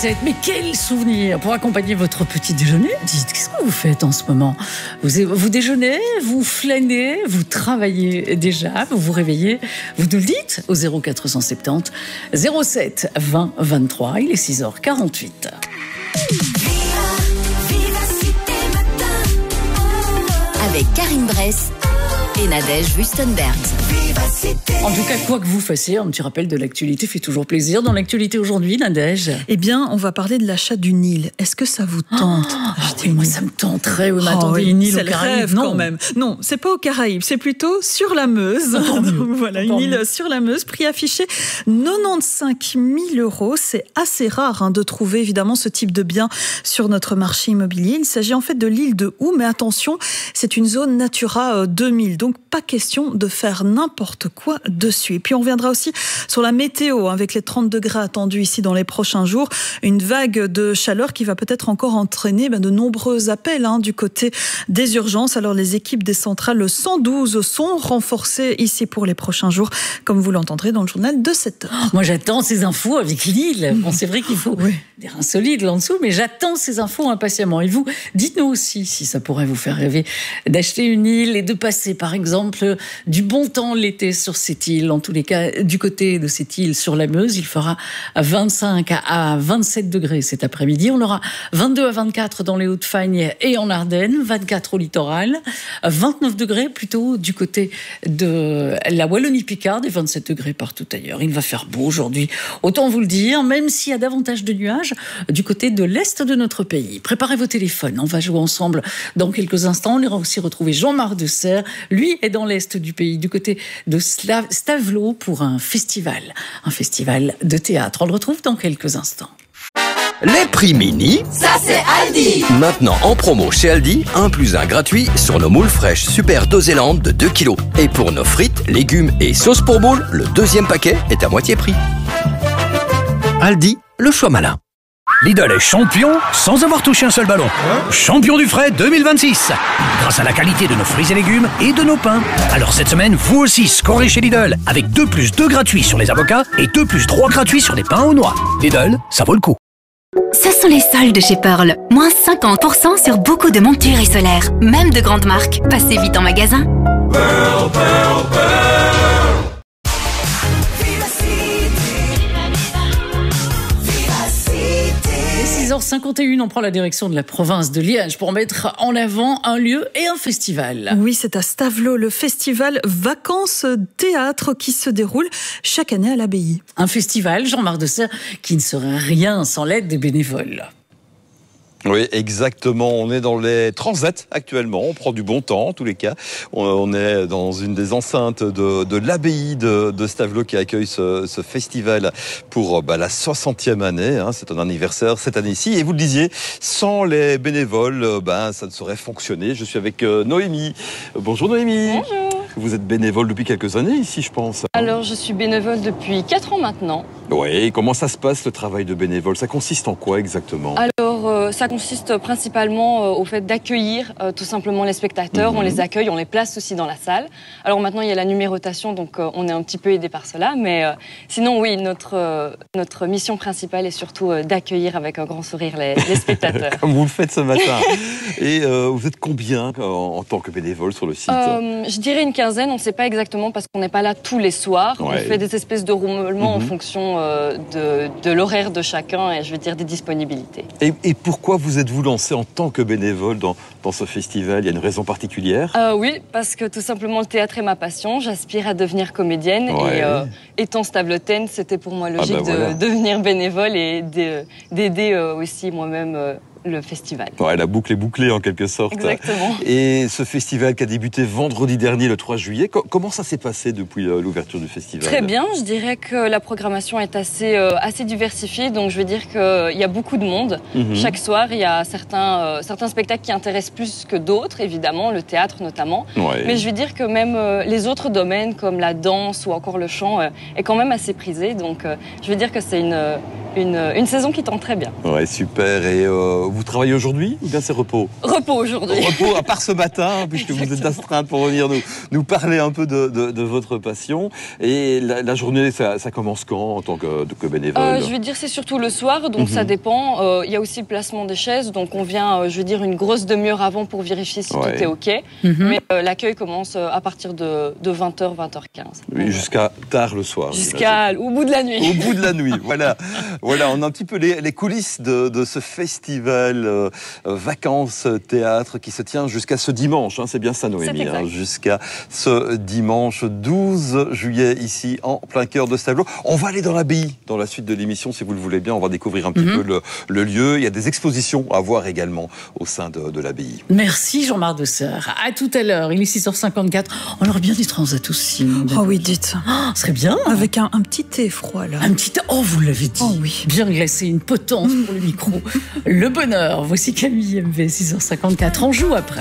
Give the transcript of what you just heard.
Mais quel souvenir pour accompagner votre petit déjeuner. Dites, qu'est-ce que vous faites en ce moment? Vous déjeunez, vous flânez, vous travaillez déjà, vous vous réveillez, vous nous le dites au 0470 07 20 23, il est 6h48. Avec Karine Bress et Nadège Wüstenberg. En tout cas, quoi que vous fassiez, un petit rappel de l'actualité fait toujours plaisir. Dans l'actualité aujourd'hui, Nadège. Eh bien, on va parler de l'achat d'une île. Est-ce que ça vous tente d'acheter une île? Ça me tenterait. Oui, mais attendez, une île aux Caraïbes, quand même. Non, c'est pas aux Caraïbes, c'est plutôt sur la Meuse. Donc, voilà, une île sur la Meuse, prix affiché 95 000 €. C'est assez rare de trouver évidemment ce type de bien sur notre marché immobilier. Il s'agit en fait de l'île de Houx, mais attention, c'est une zone Natura 2000, donc pas question de faire n'importe quoi dessus. Et puis on reviendra aussi sur la météo avec les 30 degrés attendus ici dans les prochains jours. Une vague de chaleur qui va peut-être encore entraîner de nombreux appels du côté des urgences. Alors les équipes des centrales 112 sont renforcées ici pour les prochains jours, comme vous l'entendrez dans le journal de 7h. Moi j'attends ces infos avec l'île. Bon, c'est vrai qu'il faut des reins solides là en dessous, mais j'attends ces infos impatiemment. Et vous, dites-nous aussi si ça pourrait vous faire rêver d'acheter une île et de passer par exemple du bon temps l'été sur cette île. En tous les cas, du côté de cette île sur la Meuse, il fera 25 à 27 degrés cet après-midi. On aura 22 à 24 dans les Hauts-de-Fagne et en Ardennes, 24 au littoral, 29 degrés plutôt du côté de la Wallonie-Picarde et 27 degrés partout ailleurs. Il va faire beau aujourd'hui, autant vous le dire, même s'il y a davantage de nuages du côté de l'est de notre pays. Préparez vos téléphones, on va jouer ensemble dans quelques instants. On ira aussi retrouver Jean-Marc Desserre. Lui est dans l'est du pays, du côté de Stavelot pour un festival de théâtre. On le retrouve dans quelques instants. Les prix mini, Ça c'est Aldi. maintenant en promo chez Aldi, 1 + 1 gratuit sur nos moules fraîches Super Doséland de 2 kg. Et pour nos frites, légumes et sauces pour boules, le deuxième paquet est à moitié prix. Aldi, le choix malin. Lidl est champion sans avoir touché un seul ballon. Champion du frais 2026. Grâce à la qualité de nos fruits et légumes et de nos pains. Alors cette semaine, vous aussi scorez chez Lidl avec 2 + 2 gratuits sur les avocats et 2 + 3 gratuits sur les pains aux noix. Lidl, ça vaut le coup. Ce sont les soldes chez Pearl. Moins 50% sur beaucoup de montures et solaires, même de grandes marques. Passez vite en magasin. Pearl, Pearl, Pearl. 6h51, on prend la direction de la province de Liège pour mettre en avant un lieu et un festival. Oui, c'est à Stavelot, le festival Vacances Théâtre qui se déroule chaque année à l'abbaye. Un festival, Jean-Marc Desserre, qui ne serait rien sans l'aide des bénévoles. Oui, exactement. On est dans les transats actuellement. On prend du bon temps, en tous les cas. On est dans une des enceintes de l'abbaye de Stavelot qui accueille ce festival pour la 60e année. C'est un anniversaire cette année-ci. Et vous le disiez, sans les bénévoles, ça ne saurait fonctionner. Je suis avec Noémie. Bonjour Noémie. Bonjour. Vous êtes bénévole depuis quelques années ici, je pense. Alors, je suis bénévole depuis 4 ans maintenant. Oui, comment ça se passe le travail de bénévole? Ça consiste en quoi exactement? Alors, ça consiste principalement au fait d'accueillir tout simplement les spectateurs. On les accueille, on les place aussi dans la salle. Alors maintenant, il y a la numérotation, donc on est un petit peu aidé par cela. Mais sinon, oui, notre mission principale est surtout d'accueillir avec un grand sourire les spectateurs. Comme vous le faites ce matin. Et vous êtes combien en tant que bénévole sur le site? Je dirais une quinzaine, on ne sait pas exactement parce qu'on n'est pas là tous les soirs. Ouais. On fait des espèces de roulements en fonction de l'horaire de chacun et je veux dire des disponibilités. Et pourquoi vous êtes-vous lancé en tant que bénévole dans ce festival? Il y a une raison particulière? Oui, parce que tout simplement le théâtre est ma passion. J'aspire à devenir comédienne et étant stavelotaine, c'était pour moi logique de devenir bénévole et d'aider aussi moi-même le festival. Ouais, la boucle est bouclée en quelque sorte. Exactement. Et ce festival qui a débuté vendredi dernier, le 3 juillet, comment ça s'est passé depuis l'ouverture du festival? Très bien, je dirais que la programmation est assez diversifiée, donc je veux dire qu'il y a beaucoup de monde. Chaque soir, il y a certains spectacles qui intéressent plus que d'autres, évidemment, le théâtre notamment. Ouais. Mais je veux dire que même les autres domaines comme la danse ou encore le chant est quand même assez prisé, donc je veux dire que c'est une saison qui tente très bien. Ouais, super. Et vous travaillez aujourd'hui ou bien c'est repos? Repos aujourd'hui. Repos, à part ce matin, puisque vous êtes astreinte pour venir nous parler un peu de votre passion. Et la journée, ça commence quand en tant que bénévole? Je vais dire c'est surtout le soir, donc ça dépend. Il y a aussi le placement des chaises, donc on vient, je vais dire, une grosse demi-heure avant pour vérifier si tout est OK. Mais l'accueil commence à partir de 20h, 20h15. Oui, jusqu'à tard le soir. Au bout de la nuit. Au bout de la nuit, voilà. Voilà, on a un petit peu les coulisses de ce festival Vacances Théâtre qui se tient jusqu'à ce dimanche. Hein, c'est bien ça, Noémie. Jusqu'à ce dimanche 12 juillet, ici, en plein cœur de Stavelot. On va aller dans l'abbaye dans la suite de l'émission, si vous le voulez bien. On va découvrir un petit peu le lieu. Il y a des expositions à voir également au sein de l'abbaye. Merci Jean-Marc Desseur. À tout à l'heure. Il est 6h54. On aurait bien du transat aussi. Oh oui, dites. Oh, ce serait bien. Avec un petit thé froid, là. Un petit thé. Oh, vous l'avez dit. Oh oui. Bien glacé, une potence pour le micro. Le bonheur. Voici Camille MV, 6h54. On joue après.